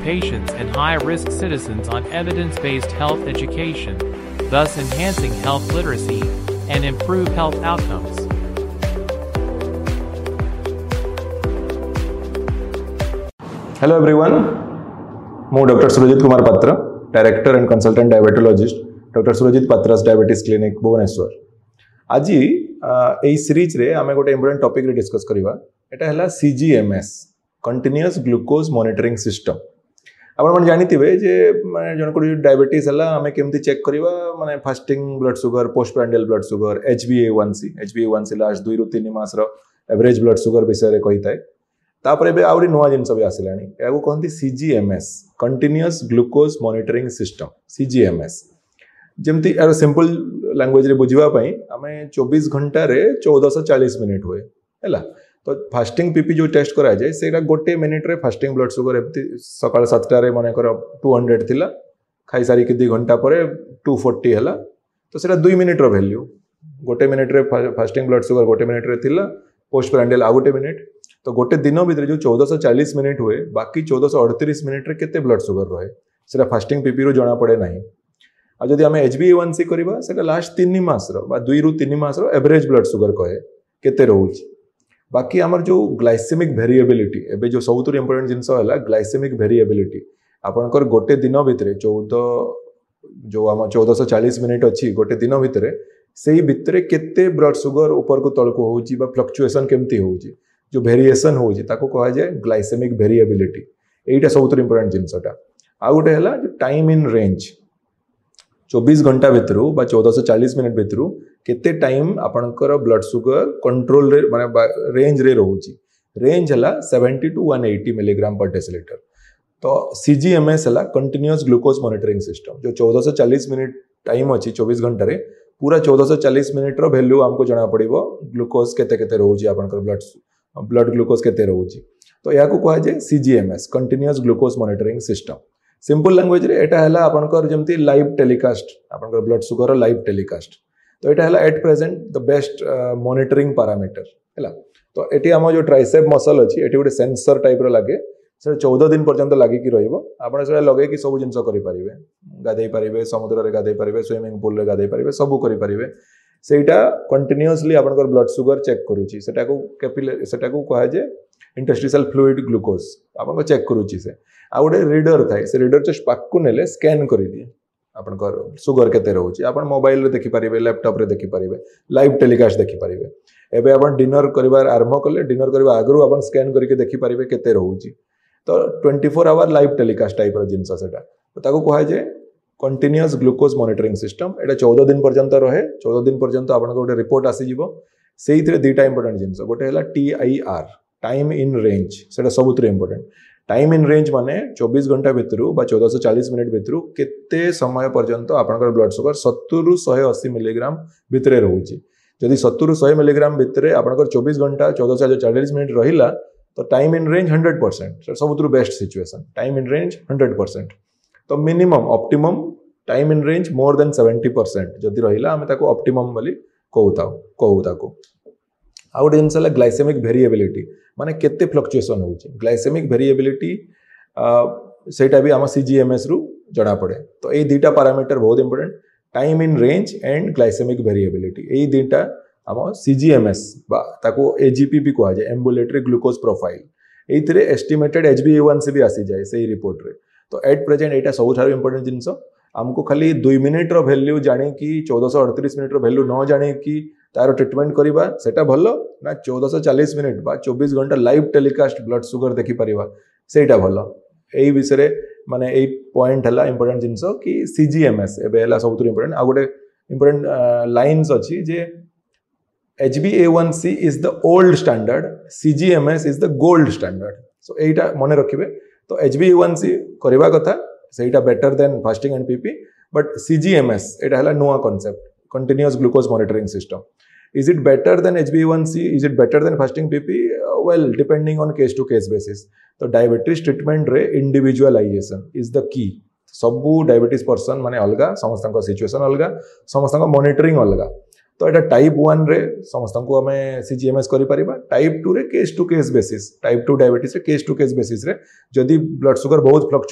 patients and high-risk citizens on evidence-based health education, thus enhancing health literacy and improve health outcomes. Hello everyone, ମୁଁ doctor Surjit Kumar पात्र, director and consultant diabetologist doctor Surjit पात्रास diabetes clinic Bhubaneswar. आज यही series रे आमे गोटे important topic रे discuss करिवा। एटा हला CGMS continuous glucose monitoring system. आपण मन जानिथिबे जे माने जन को डायबिटीज हला आमे केमती चेक करिवा, माने fasting blood sugar, postprandial blood sugar, HbA1c last 2 ରୁ 3 मास रो एवरेज ब्लड शुगर विषय रे कहिताय। तापर एबे आउरी नुवा जिनस भी आसिलानी, याको कहंती CGMS continuous glucose monitoring system CGMS। जेमती यार सिंपल लैंग्वेज रे बुझिबा पई आमे 24 घंटा रे 1440 मिनिट हुए हैला। तो फास्टिंग पीपी जो टेस्ट करा जाए सेटा गोटे मिनिट रे फास्टिंग ब्लड शुगर एमती सकाळ 7टा रे माने कर 200 थिला, खाई सारी के 2 घंटा परे 240 हला। तो सेटा 2 मिनिट रो वैल्यू, गोटे मिनिट रे फास्टिंग ब्लड शुगर गोटे मिनिट रे थिला, पोस्टप्रांडियल आ गोटे मिनिट। तो गोटे दिन भीतर जो 1440 मिनिट हुए, बाकी 1438 मिनिट रे केते ब्लड शुगर रहे सेटा फास्टिंग पीपी रो जणा पड़े नाही। आ जदि आमे HbA1c करबा सेटा लास्ट 3 मास रो बा 2 ରୁ 3 मास रो एवरेज ब्लड शुगर कहे केते रहउची। बाकी हमर जो ग्लाइसेमिक वेरिएबिलिटी, एबे जो सबुतुर इंपोर्टेंट जिंस हला ग्लाइसेमिक वेरिएबिलिटी। आपनकर गोटे दिन भीतर 1440 मिनिट अछि, गोटे दिन भीतर सेही भीतर केते ब्लड शुगर ऊपर को तळ को होउची बा फ्लक्चुएशन केमती होउची, जो वेरिएशन होउची ताको कहा जाय ग्लाइसेमिक वेरिएबिलिटी। एटा सबुतुर इंपोर्टेंट जिंसटा। आ गोटे हला जो टाइम इन रेंज, 24 घंटा भितरु बा 1440 मिनिट भितरु केते टाइम आपनकर ब्लड शुगर कंट्रोल रे माने रेंज रे रहउची। रेंज हला 70 टू 180 मिलीग्राम पर डेसिलीटर। तो CGMS हला कंटीन्यूअस ग्लूकोज मॉनिटरिंग सिस्टम। जो 1440 मिनिट टाइम अछि 24 घंटा रे, पूरा 1440 मिनिट रो वैल्यू हमको जणा पड़िबो ग्लूकोज केते केते रहउची, आपनकर ब्लड ग्लूकोज केते रहउची। तो याको कहा जाय CGMS continuous glucose monitoring system. Simple language रे एटा हला आपनकर जेमती लाइव टेलीकास्ट, आपनकर ब्लड शुगर रो लाइव टेलीकास्ट। तो एटा हला at present the best monitoring parameter हला। तो एटी हम जो ट्राइसेप मसल अछि एटी गोटे सेंसर टाइप रो लागे, से 14 दिन पर्यंत लागि कि रहइबो। आपण से लगे कि सब जिंस करि परिबे, गादै परिबे, समुद्र रे गादै परिबे, स्विमिंग पूल रे गादै परिबे, सब करि परिबे। सेटा कंटीन्यूअसली आपनकर ब्लड शुगर चेक करूची। सेटा को कहा जे इंटरस्टिशियल फ्लूइड ग्लूकोज आपन को चेक करूची। से आ गोटे रीडर थाए, से रीडर जस्ट पाकु नेले स्कैन करि दिए आपनकर शुगर केते रहउची। आपन मोबाइल रे देखि परिबे, लैपटॉप रे देखि परिबे, लाइव टेलीकास्ट देखि परिबे। एबे आपन डिनर करिवार आरंभ करले, डिनर करबा आगरु आपन स्कैन करके देखि परिबे केते रहउची। तो 24 आवर लाइव टेलीकास्ट टाइप रो जिंस सेटा। तो ताको कहा जे कंटीन्यूअस ग्लूकोज मॉनिटरिंग सिस्टम। एटा 14 दिन पर्यंत रहे। 14 दिन पर्यंत आपन को गोटे रिपोर्ट आसी जिवो। सेहितरे दुटा इंपोर्टेंट जिंस, गोटे हला TIR टाइम इन रेंज, सेटा सबुतरे इंपोर्टेंट। टाइम इन रेंज माने 24 घंटा भितरु बा 1440 मिनिट भितरु केते समय पर्यंत आपनकर ब्लड शुगर 70 ରୁ 180 मिलीग्राम भितरे रहउची। जदि 70 ରୁ 100 मिलीग्राम भितरे आपनकर 24 घंटा 1440 मिनिट रहिला, तो टाइम इन रेंज 100%, सेटा सबुतरु best situation. Time in range 100%। तो minimum optimum time in range more than 70% जदि रहिला हमें ताको ऑप्टिमम बोली कहू ताको। आ गोटे जिनस हला ग्लाइसेमिक वेरिएबिलिटी, माने केते फ्लक्चुएशन होउची। ग्लाइसेमिक वेरिएबिलिटी सेटा भी हम CGMS रु जणा पड़े। तो ए दुटा पैरामीटर बहुत important, time in range and glycaemic variability. ए दुटा हम CGMS बा ताको AGP भी कहा जाय, एम्बुलेटरी ग्लूकोज प्रोफाइल। एथिरे एस्टिमेटेड HbA1c भी आसी जाय सेही रिपोर्ट रे। तो एट प्रेजेंट एटा सबुठार इंपोर्टेंट जिनस। हमको खाली 2 मिनिट रो वैल्यू जाने की 1438 मिनिट रो वैल्यू न जाने की तार ट्रीटमेंट करिबा सेटा भलो ना, 1440 मिनिट बा 24 घंटा लाइव टेलीकास्ट ब्लड शुगर देखि परिबा सेटा भलो। एई विषय रे माने एई पॉइंट हला इंपोर्टेंट जिंस कि CGMS एबे हला सबुतुर इंपोर्टेंट। आ गोटे इंपोर्टेंट लाइन्स अछि जे HbA1c is the old standard, CGMS is the gold standard. सो एटा मने रखिबे। तो HbA1c करबा कथा, सेटा better than fasting and PP, but CGMS एटा हला नुवा concept, continuous glucose monitoring system. Is it better than HbA1c? Is it better than fasting PP? Well, depending on case to case basis. तो diabetes treatment रे individualisation is the key. सबू diabetes person माने अलगा, समस्त situation अलगा, समस्त monitoring अलगा। तो एटा टाइप 1 रे समस्त को हमें CGMS करि परिबा, टाइप 2 रे case to case basis, type 2 diabetes रे केस टू केस बेसिस रे जदि ब्लड शुगर बहुत फ्लक्चुएट